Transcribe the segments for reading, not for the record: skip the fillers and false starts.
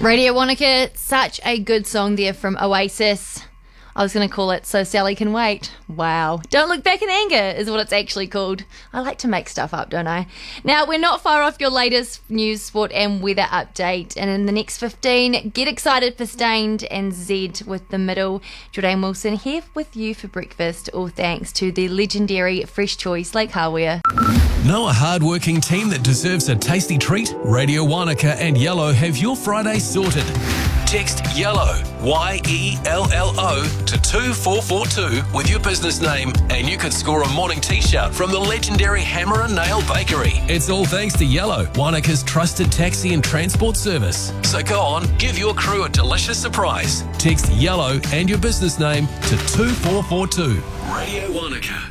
Radio Wanaka, such a good song there from Oasis. I was going to call it So Sally Can Wait. Wow. Don't Look Back in Anger is what it's actually called. I like to make stuff up, don't I? Now, we're not far off your latest news, sport and weather update. And in the next 15, get excited for Stained and Zed with The Middle. Jordan Wilson here with you for breakfast, all thanks to the legendary Fresh Choice Lake Hawea. Know a hard-working team that deserves a tasty treat? Radio Wanaka and Yellow have your Friday sorted. Text YELLOW, YELLO, to 2442 with your business name and you could score a morning t-shirt from the legendary Hammer and Nail Bakery. It's all thanks to Yellow, Wanaka's trusted taxi and transport service. So go on, give your crew a delicious surprise. Text YELLOW and your business name to 2442. Radio Wanaka.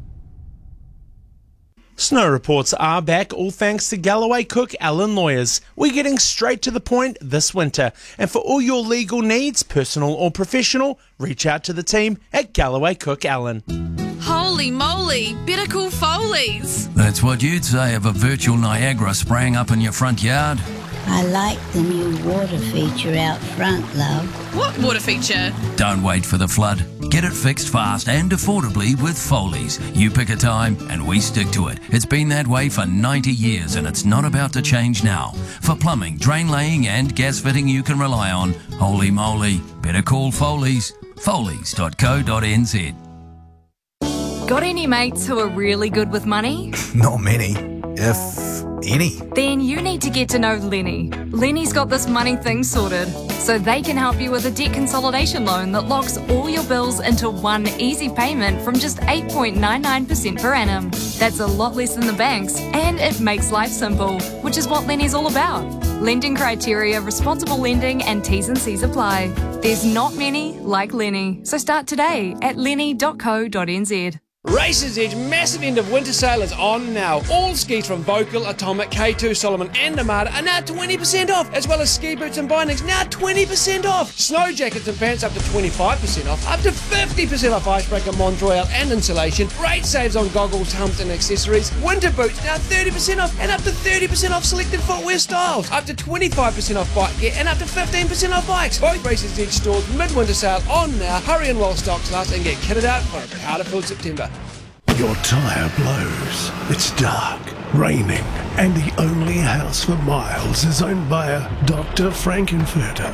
Snow reports are back, all thanks to Galloway Cook Allen Lawyers. We're getting straight to the point this winter. And for all your legal needs, personal or professional, reach out to the team at Galloway Cook Allen. Holy moly, better call Foley's. That's what you'd say of a virtual Niagara spraying up in your front yard. I like the new water feature out front, love. What water feature? Don't wait for the flood. Get it fixed fast and affordably with Foley's. You pick a time and we stick to it. It's been that way for 90 years and it's not about to change now. For plumbing, drain laying and gas fitting you can rely on, holy moly, better call Foley's. Foley's.co.nz. Got any mates who are really good with money? Not many, if any. Then you need to get to know Lenny. Lenny's got this money thing sorted, so they can help you with a debt consolidation loan that locks all your bills into one easy payment from just 8.99% per annum. That's a lot less than the banks, and it makes life simple, which is what Lenny's all about. Lending criteria, responsible lending, and T's and C's apply. There's not many like Lenny, so start today at lenny.co.nz. Races Edge massive end of winter sale is on now. All skis from Vocal, Atomic, K2, Solomon and Armada are now 20% off, as well as ski boots and bindings now 20% off. Snow jackets and pants up to 25% off, up to 50% off icebreaker, Montreal and insulation. Great saves on goggles, helmets and accessories. Winter boots now 30% off and up to 30% off selected footwear styles. Up to 25% off bike gear and up to 15% off bikes. Both Races Edge stores midwinter sale on now. Hurry in while stocks last and get kitted out for a powder-filled September. Your tyre blows. It's dark, raining, and the only house for miles is owned by a Dr. Frankenfurter.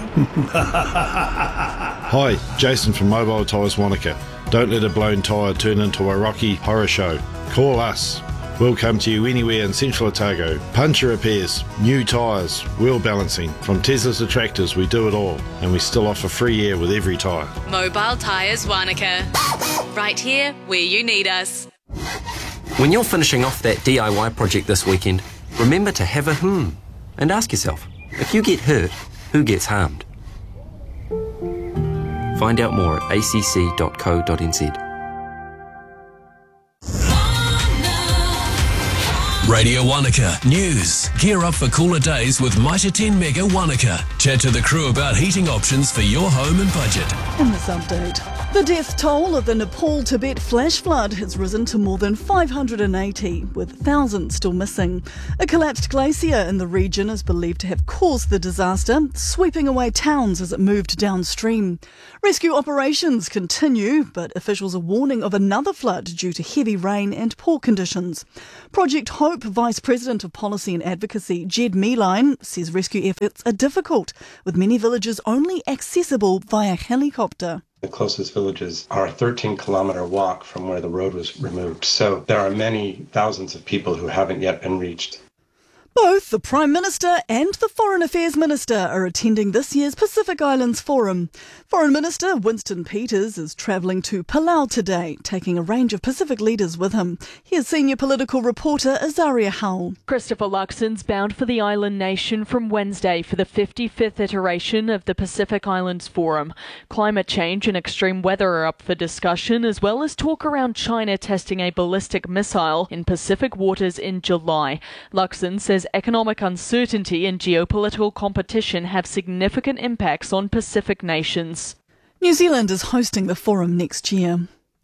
Hi, Jason from Mobile Tyres Wanaka. Don't let a blown tyre turn into a Rocky Horror Show. Call us. We'll come to you anywhere in Central Otago. Puncture repairs, new tyres, wheel balancing. From Teslas to tractors, we do it all. And we still offer free air with every tyre. Mobile Tyres Wanaka. Right here where you need us. When you're finishing off that DIY project this weekend, remember to have a and ask yourself, if you get hurt, who gets harmed? Find out more at acc.co.nz. Radio Wanaka News. Gear up for cooler days with Mitre 10 Mega Wanaka. Chat to the crew about heating options for your home and budget. In this update, the death toll of the Nepal-Tibet flash flood has risen to more than 580, with thousands still missing. A collapsed glacier in the region is believed to have caused the disaster, sweeping away towns as it moved downstream. Rescue operations continue, but officials are warning of another flood due to heavy rain and poor conditions. Project Hope Vice President of Policy and Advocacy, Jed Meeline, says rescue efforts are difficult, with many villages only accessible via helicopter. The closest villages are a 13-kilometre walk from where the road was removed. So there are many thousands of people who haven't yet been reached. Both the Prime Minister and the Foreign Affairs Minister are attending this year's Pacific Islands Forum. Foreign Minister Winston Peters is travelling to Palau today, taking a range of Pacific leaders with him. Here's senior political reporter Azaria Hull. Christopher Luxon's bound for the island nation from Wednesday for the 55th iteration of the Pacific Islands Forum. Climate change and extreme weather are up for discussion, as well as talk around China testing a ballistic missile in Pacific waters in July. Luxon says economic uncertainty and geopolitical competition have significant impacts on Pacific nations. New Zealand is hosting the forum next year.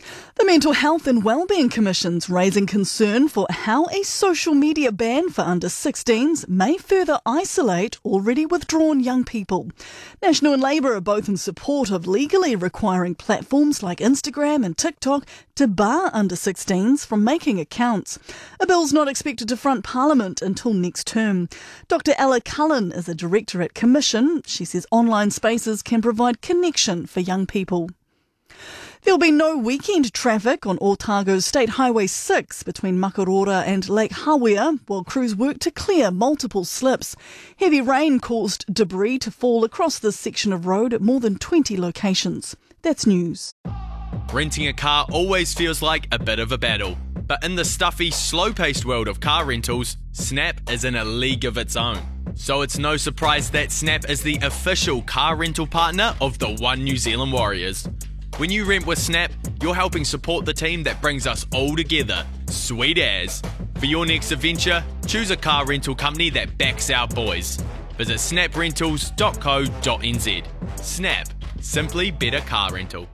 The Mental Health and Wellbeing Commission's raising concern for how a social media ban for under 16s may further isolate already withdrawn young people. National and Labour are both in support of legally requiring platforms like Instagram and TikTok to bar under 16s from making accounts. A bill's not expected to front Parliament until next term. Dr. Ella Cullen is a director at Commission. She says online spaces can provide connection for young people. There'll be no weekend traffic on Otago's State Highway 6 between Makarora and Lake Hawea while crews work to clear multiple slips. Heavy rain caused debris to fall across this section of road at more than 20 locations. That's news. Renting a car always feels like a bit of a battle. But in the stuffy, slow-paced world of car rentals, Snap is in a league of its own. So it's no surprise that Snap is the official car rental partner of the One New Zealand Warriors. When you rent with Snap, you're helping support the team that brings us all together. Sweet as. For your next adventure, choose a car rental company that backs our boys. Visit snaprentals.co.nz. Snap. Simply better car rental.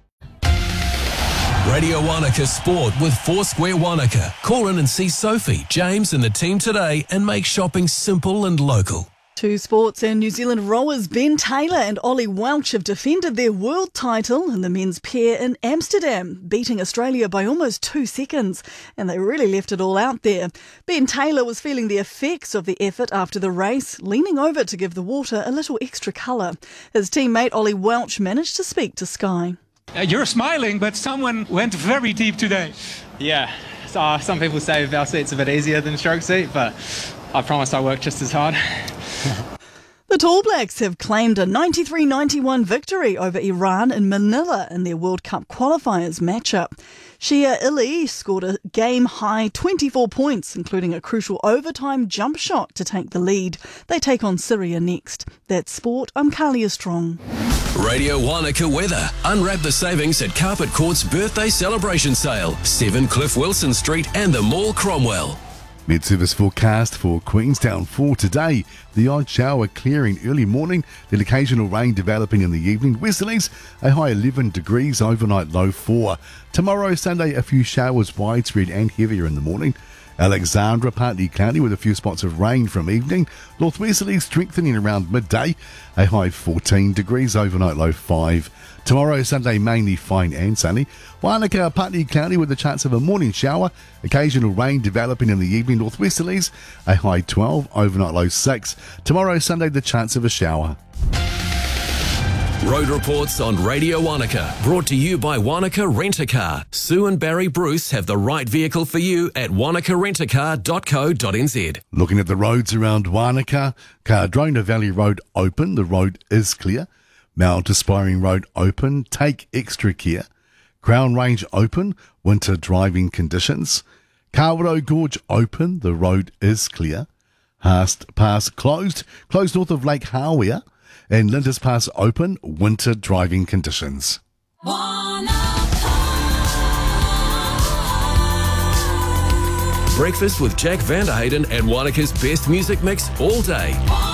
Radio Wanaka Sport with Foursquare Wanaka. Call in and see Sophie, James and the team today and make shopping simple and local. Two sports and New Zealand rowers Ben Taylor and Ollie Welch have defended their world title in the men's pair in Amsterdam, beating Australia by almost 2 seconds, and they really left it all out there. Ben Taylor was feeling the effects of the effort after the race, leaning over to give the water a little extra colour. His teammate Ollie Welch managed to speak to Sky. You're smiling, but someone went very deep today. Yeah, some people say bow seat's a bit easier than stroke seat, but I promise I work just as hard. The Tall Blacks have claimed a 93-91 victory over Iran in Manila in their World Cup qualifiers matchup. Shia Ili scored a game-high 24 points, including a crucial overtime jump shot to take the lead. They take on Syria next. That's sport. I'm Kalia Strong. Radio Wanaka weather. Unwrap the savings at Carpet Court's birthday celebration sale. 7 Cliff Wilson Street and the Mall Cromwell. Mid-service forecast for Queenstown for today. The odd shower clearing early morning, then occasional rain developing in the evening. Westerlies, a high 11 degrees, overnight low 4. Tomorrow, Sunday, a few showers widespread and heavier in the morning. Alexandra, partly cloudy with a few spots of rain from evening. Northwesterlies strengthening around midday, a high 14 degrees, overnight low 5. Tomorrow, Sunday, mainly fine and sunny. Wanaka, partly cloudy with a chance of a morning shower. Occasional rain developing in the evening. Northwesterlies, a high 12, overnight low 6. Tomorrow, Sunday, the chance of a shower. Road reports on Radio Wanaka, brought to you by Wanaka Rent-A-Car. Sue and Barry Bruce have the right vehicle for you at wanakarentacar.co.nz. Looking at the roads around Wanaka, Cardrona Valley Road open, the road is clear. Mount Aspiring Road open, take extra care. Crown Range open, winter driving conditions. Kawaro Gorge open, the road is clear. Haast Pass closed north of Lake Hawea. And Lindis Pass open, winter driving conditions. Breakfast with Jack Vanderhayden and Wanaka's best music mix all day.